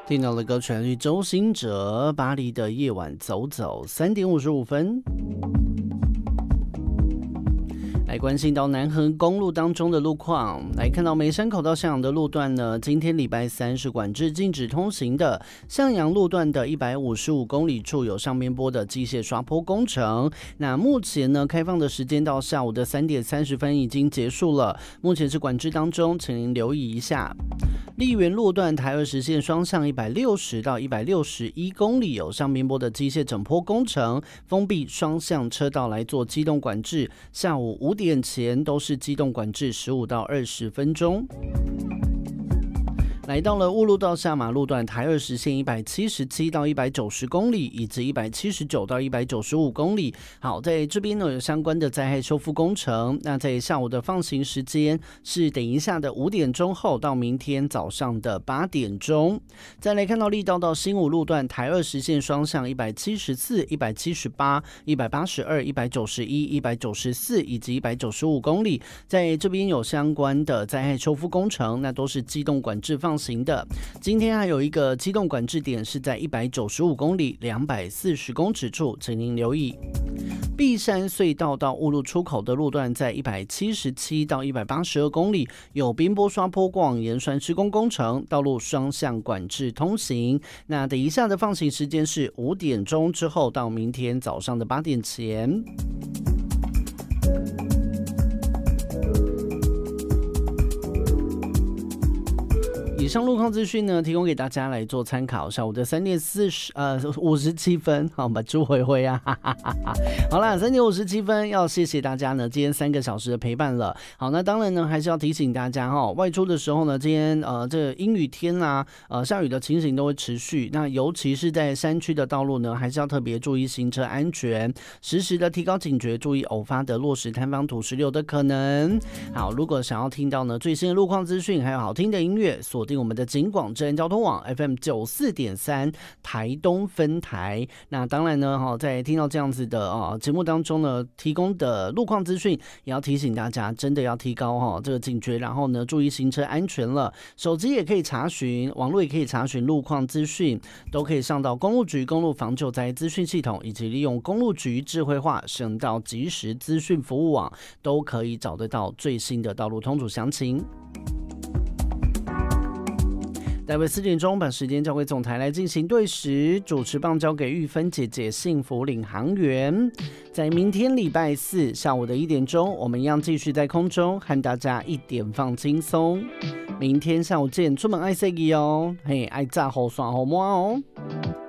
听到的歌曲是周兴哲《巴黎的夜晚走走》，3点55分。来关心到南横公路当中的路况，来看到梅山口到向阳的路段呢，今天礼拜三是管制禁止通行的。向阳路段的155公里处有上边坡的机械刷坡工程，那目前呢开放的时间到下午的3点30分已经结束了，目前是管制当中，请您留意一下。丽园路段台20线双向160到161公里有上边坡的机械整坡工程，封闭双向车道来做机动管制，下午5点前都是机动管制15到20分钟。来到了雾路道下马路段台20线177到190公里，以及179到195公里。好，在这边呢有相关的灾害修复工程。那在下午的放行时间是等一下的5点钟后到明天早上的8点钟。再来看到力道到新武路段台20线双向174、178、182、191、194以及195公里，在这边有相关的灾害修复工程，那都是机动管制放行的。今天还有一个机动管制点是在195公里240公尺处，请您留意。碧山隧道到雾路出口的路段在177到182公里，有边坡刷坡过往盐酸施工工程，道路双向管制通行。那等一下的放行时间是5点钟之后到明天早上的8点前。以上路况资讯呢，提供给大家来做参考。下午的3点57分，好，把猪回回啊，哈哈哈哈。好啦，3点57分，要谢谢大家呢，今天3个小时的陪伴了。好，那当然呢，还是要提醒大家哈，外出的时候呢，今天这个阴雨天啊，下雨的情形都会持续。那尤其是在山区的道路呢，还是要特别注意行车安全，时时的提高警觉，注意偶发的落石坍方土石流的可能。好，如果想要听到呢最新的路况资讯，还有好听的音乐，锁定我们的警广智能交通网 FM 94.3台东分台。那当然呢，在听到这样子的节目当中呢，提供的路况资讯，也要提醒大家，真的要提高这个警觉，然后呢，注意行车安全了。手机也可以查询，网络也可以查询路况资讯，都可以上到公路局公路防救灾资讯系统，以及利用公路局智慧化省道即时资讯服务网，都可以找得到最新的道路通处详情。待会4点钟把时间交给总台来进行对时，主持棒交给玉芬姐姐幸福领航员。在明天礼拜四下午的1点钟，我们一样继续在空中和大家一点放轻松。明天下午见，出门爱洗衣哦，嘿，爱炸好爽好摸哦。